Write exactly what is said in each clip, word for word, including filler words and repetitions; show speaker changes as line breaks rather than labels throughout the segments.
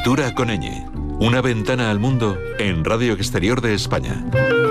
Cultura con ñ. Una ventana al mundo en Radio Exterior de España.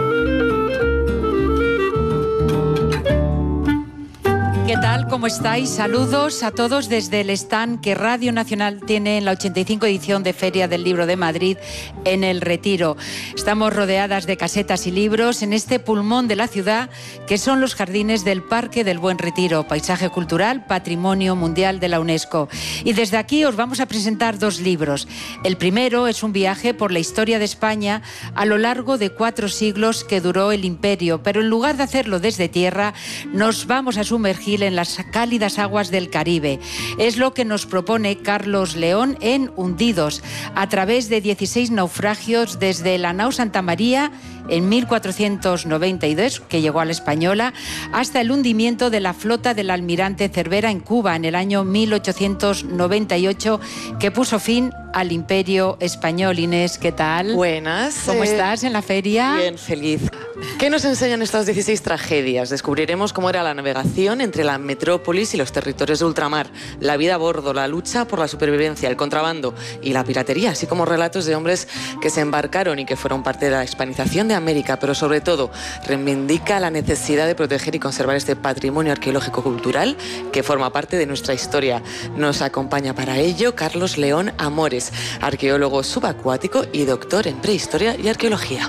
¿Qué tal? ¿Cómo estáis? Saludos a todos desde el stand que Radio Nacional tiene en la ochenta y cinco edición de Feria del Libro de Madrid en El Retiro. Estamos rodeadas de casetas y libros en este pulmón de la ciudad que son los jardines del Parque del Buen Retiro, paisaje cultural, patrimonio mundial de la UNESCO. Y desde aquí os vamos a presentar dos libros. El primero es un viaje por la historia de España a lo largo de cuatro siglos que duró el imperio, pero en lugar de hacerlo desde tierra, nos vamos a sumergir en las cálidas aguas del Caribe. Es lo que nos propone Carlos León en Hundidos, a través de dieciséis naufragios desde la nao Santa María en mil cuatrocientos noventa y dos, que llegó a la Española, hasta el hundimiento de la flota del almirante Cervera en Cuba en el año mil ochocientos noventa y ocho, que puso fin al Imperio Español. Inés, ¿qué tal?
Buenas.
¿Cómo
eh,
estás en la feria?
Bien, feliz. ¿Qué nos enseñan estas dieciséis tragedias? Descubriremos cómo era la navegación entre la metrópolis y los territorios de ultramar, la vida a bordo, la lucha por la supervivencia, el contrabando y la piratería, así como relatos de hombres que se embarcaron y que fueron parte de la hispanización de América, pero sobre todo reivindica la necesidad de proteger y conservar este patrimonio arqueológico cultural que forma parte de nuestra historia. Nos acompaña para ello Carlos León Amores, arqueólogo subacuático y doctor en prehistoria y arqueología.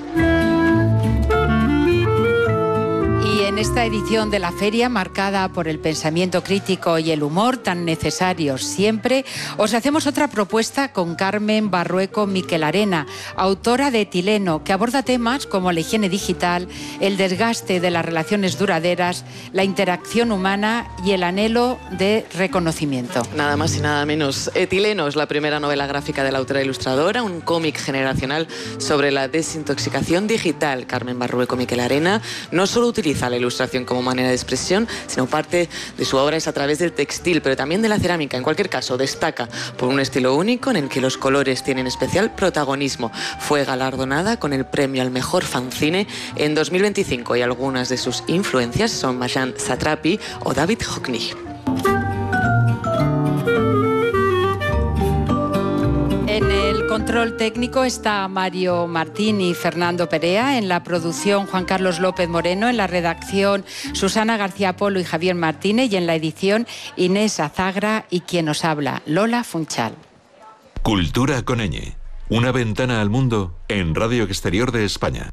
Y en esta edición de la feria, marcada por el pensamiento crítico y el humor tan necesarios siempre, os hacemos otra propuesta con Carmen Barrueco Miquelarena, autora de Etileno, que aborda temas como la higiene digital, el desgaste de las relaciones duraderas, la interacción humana y el anhelo de reconocimiento.
Nada más y nada menos. Etileno es la primera novela gráfica de la autora ilustradora, un cómic generacional sobre la desintoxicación digital. Carmen Barrueco Miquelarena no solo utiliza la ilustración como manera de expresión, sino parte de su obra es a través del textil, pero también de la cerámica. En cualquier caso, destaca por un estilo único en el que los colores tienen especial protagonismo. Fue galardonada con el premio al mejor fanzine en dos mil veinticinco y algunas de sus influencias son Marjane Satrapi o David Hockney.
En el control técnico está Mario Martín y Fernando Perea, en la producción Juan Carlos López Moreno, en la redacción Susana García Polo y Javier Martínez, y en la edición Inés Azagra y quien nos habla, Lola Funchal.
Cultura con ñ. Una ventana al mundo en Radio Exterior de España.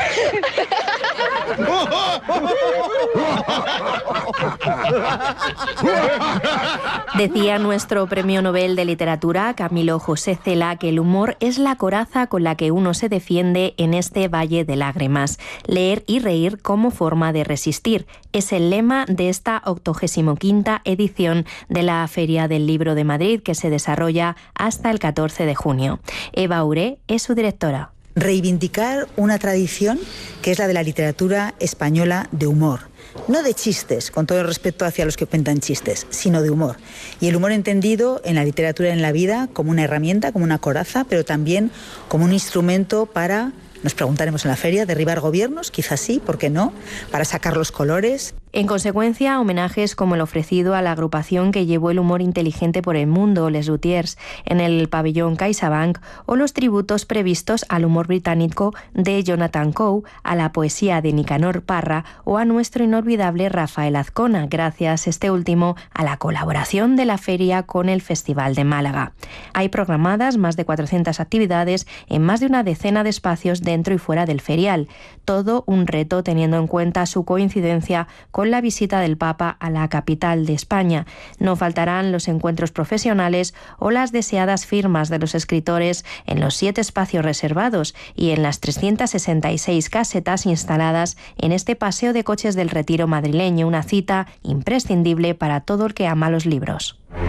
Decía nuestro premio Nobel de Literatura, Camilo José Cela, que el humor es la coraza con la que uno se defiende en este valle de lágrimas. Leer y reír como forma de resistir es el lema de esta octogésima quinta edición de la Feria del Libro de Madrid, que se desarrolla hasta el catorce de junio. Eva Uré es su directora.
Reivindicar una tradición que es la de la literatura española de humor. No de chistes, con todo el respeto hacia los que cuentan chistes, sino de humor. Y el humor entendido en la literatura y en la vida como una herramienta, como una coraza, pero también como un instrumento para, nos preguntaremos en la feria, derribar gobiernos, quizás sí, ¿por qué no?, para sacar los colores.
En consecuencia, homenajes como el ofrecido a la agrupación que llevó el humor inteligente por el mundo, Les Luthiers, en el pabellón CaixaBank, o los tributos previstos al humor británico de Jonathan Coe, a la poesía de Nicanor Parra o a nuestro inolvidable Rafael Azcona, gracias este último a la colaboración de la feria con el Festival de Málaga. Hay programadas más de cuatrocientas actividades en más de una decena de espacios dentro y fuera del ferial. Todo un reto teniendo en cuenta su coincidencia con la visita del Papa a la capital de España. No faltarán los encuentros profesionales o las deseadas firmas de los escritores en los siete espacios reservados y en las trescientas sesenta y seis casetas instaladas en este paseo de coches del Retiro madrileño, una cita imprescindible para todo el que ama los libros.